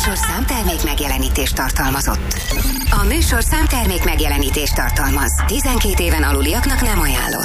műsor számtermék megjelenítést tartalmazott. A műsor számtermék megjelenítést tartalmaz. 12 éven aluliaknak nem ajánlott.